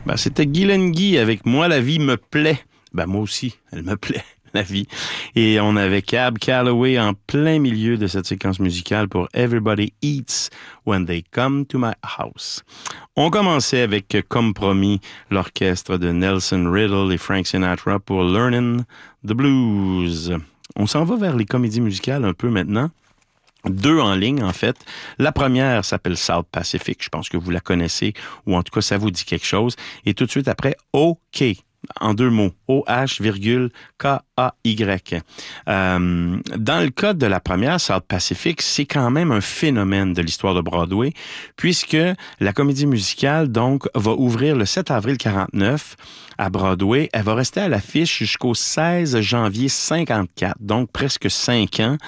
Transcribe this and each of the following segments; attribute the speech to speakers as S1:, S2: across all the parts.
S1: Ben, c'était Guylaine Guy avec Moi, la vie me plaît. Ben, moi aussi, elle me plaît, la vie. Et on avait Cab Calloway en plein milieu de cette séquence musicale pour Everybody Eats When They Come to My House. On commençait avec, comme promis, l'orchestre de Nelson Riddle et Frank Sinatra pour Learnin' the Blues. On s'en va vers les comédies musicales un peu maintenant. 2 en ligne, en fait. La première s'appelle South Pacific. Je pense que vous la connaissez, ou en tout cas, ça vous dit quelque chose. Et tout de suite après, OK, en 2 mots. O-H, K-A-Y. Dans le cas de la première, South Pacific, c'est quand même un phénomène de l'histoire de Broadway, puisque la comédie musicale, donc, va ouvrir le 7 avril 49 à Broadway. Elle va rester à l'affiche jusqu'au 16 janvier 54, donc presque 5 ans,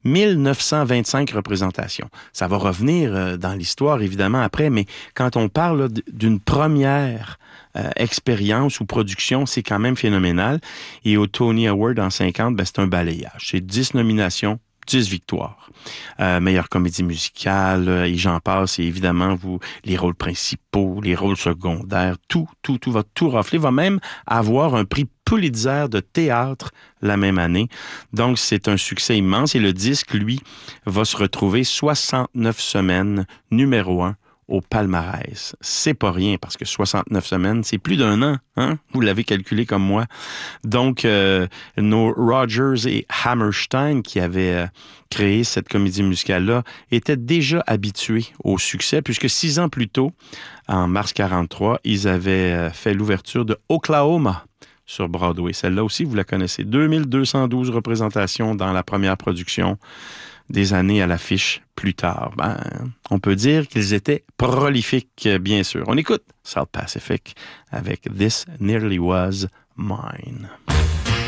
S1: 1925 représentations. Ça va revenir dans l'histoire, évidemment, après, mais quand on parle là, d'une première expérience ou production, c'est quand même phénoménal. Et au Tony Award en 50, ben, c'est un balayage. C'est 10 nominations, 10 victoires. Meilleure comédie musicale, et j'en passe, et évidemment, les rôles principaux, les rôles secondaires, tout va tout rafler, va même avoir un prix Pulitzer de théâtre la même année. Donc, c'est un succès immense, et le disque, lui, va se retrouver 69 semaines numéro 1 au palmarès. C'est pas rien, parce que 69 semaines, c'est plus d'1 an, hein? Vous l'avez calculé comme moi. Donc, nos Rodgers et Hammerstein, qui avaient créé cette comédie musicale-là, étaient déjà habitués au succès, puisque 6 ans plus tôt, en mars 43, ils avaient fait l'ouverture de Oklahoma sur Broadway. Celle-là aussi, vous la connaissez. 2212 représentations dans la première production, des années à l'affiche plus tard. Ben, on peut dire qu'ils étaient prolifiques, bien sûr. On écoute South Pacific avec This Nearly Was Mine.